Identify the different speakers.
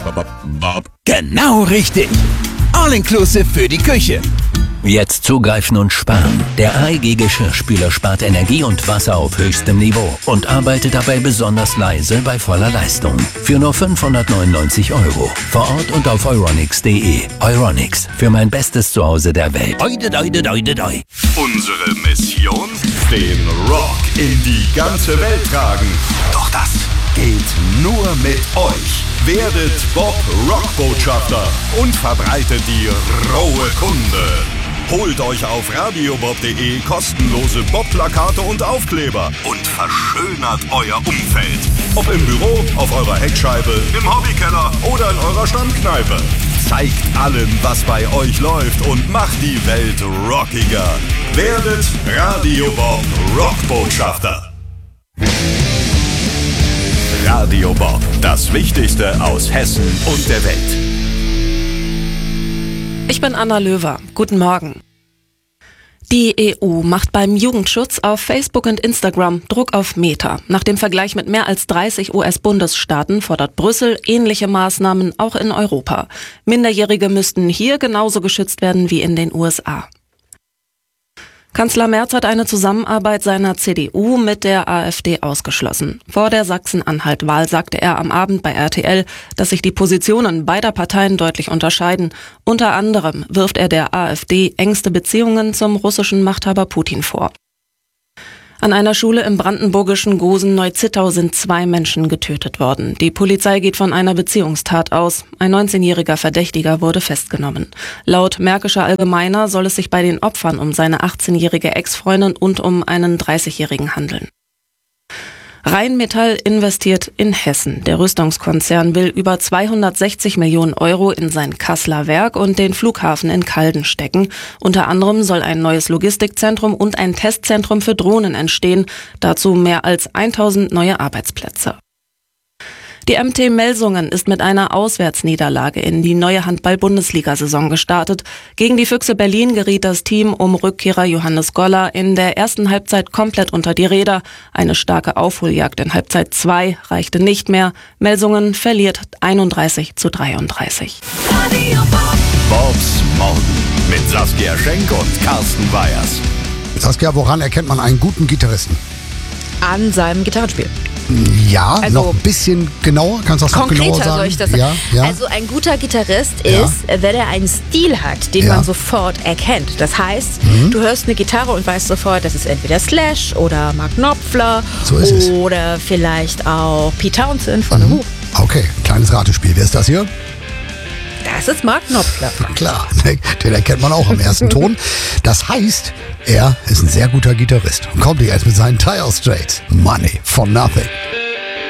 Speaker 1: Genau richtig. All-inclusive für die Küche.
Speaker 2: Jetzt zugreifen und sparen. Der AEG Geschirrspüler spart Energie und Wasser auf höchstem Niveau und arbeitet dabei besonders leise bei voller Leistung. Für nur 599 €. Vor Ort und auf euronics.de. Euronics, für mein bestes Zuhause der Welt.
Speaker 1: Unsere
Speaker 3: Mission? Den Rock in die ganze Welt tragen. Doch das geht nur mit euch. Werdet Bob Rockbotschafter und verbreitet die rohe Kunde. Holt euch auf radiobob.de kostenlose Bob-Plakate und Aufkleber und verschönert euer Umfeld. Ob im Büro, auf eurer Heckscheibe, im Hobbykeller oder in eurer Stammkneipe. Zeigt allen, was bei euch läuft und macht die Welt rockiger. Werdet Radio Bob Rockbotschafter. Radio Bob, das Wichtigste aus Hessen und der Welt.
Speaker 4: Ich bin Anna Löwer. Guten Morgen. Die EU macht beim Jugendschutz auf Facebook und Instagram Druck auf Meta. Nach dem Vergleich mit mehr als 30 US-Bundesstaaten fordert Brüssel ähnliche Maßnahmen auch in Europa. Minderjährige müssten hier genauso geschützt werden wie in den USA. Kanzler Merz hat eine Zusammenarbeit seiner CDU mit der AfD ausgeschlossen. Vor der Sachsen-Anhalt-Wahl sagte er am Abend bei RTL, dass sich die Positionen beider Parteien deutlich unterscheiden. Unter anderem wirft er der AfD engste Beziehungen zum russischen Machthaber Putin vor. An einer Schule im brandenburgischen Gosen-Neuzittau sind 2 Menschen getötet worden. Die Polizei geht von einer Beziehungstat aus. Ein 19-jähriger Verdächtiger wurde festgenommen. Laut Märkischer Allgemeiner soll es sich bei den Opfern um seine 18-jährige Ex-Freundin und um einen 30-jährigen handeln. Rheinmetall investiert in Hessen. Der Rüstungskonzern will über 260 Millionen € in sein Kasseler Werk und den Flughafen in Calden stecken. Unter anderem soll ein neues Logistikzentrum und ein Testzentrum für Drohnen entstehen. Dazu mehr als 1000 neue Arbeitsplätze. Die MT Melsungen ist mit einer Auswärtsniederlage in die neue Handball-Bundesliga-Saison gestartet. Gegen die Füchse Berlin geriet das Team um Rückkehrer Johannes Goller in der ersten Halbzeit komplett unter die Räder. Eine starke Aufholjagd in Halbzeit 2 reichte nicht mehr. Melsungen verliert 31:33.
Speaker 3: Bobs Morgen mit Saskia Schenk und Carsten Weyers.
Speaker 5: Saskia, woran erkennt man einen guten Gitarristen?
Speaker 6: An seinem Gitarrenspiel.
Speaker 5: Ja,
Speaker 6: also
Speaker 5: noch ein bisschen genauer. Kannst du das noch genauer sagen?
Speaker 6: Soll ich das sagen?
Speaker 5: Ja.
Speaker 6: Also ein guter Gitarrist ist, wenn er einen Stil hat, den man sofort erkennt. Das heißt, du hörst eine Gitarre und weißt sofort, das ist entweder Slash oder Mark Knopfler oder vielleicht auch Pete Townshend von The Who.
Speaker 5: Okay, kleines Ratespiel. Wer ist das hier?
Speaker 6: Das ist Mark Knopfler.
Speaker 5: Na klar, den erkennt man auch am ersten Ton. Das heißt, er ist ein sehr guter Gitarrist. Und kommt jetzt mit seinen Dire Straits. Money for Nothing.